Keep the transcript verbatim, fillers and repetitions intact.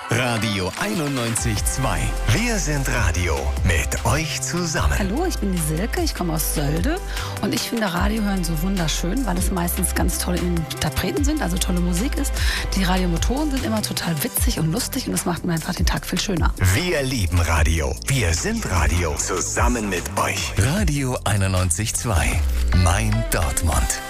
Radio einundneunzig Komma zwei. Wir sind Radio mit euch zusammen. Hallo, ich bin die Silke, ich komme aus Sölde und ich finde Radio hören so wunderschön, weil es meistens ganz tolle Interpreten sind, also tolle Musik ist. Die Radiomotoren sind immer total witzig und lustig und das macht mir einfach den Tag viel schöner. Wir lieben Radio. Wir sind Radio. Zusammen mit euch. Radio einundneunzig Komma zwei. Mein Dortmund.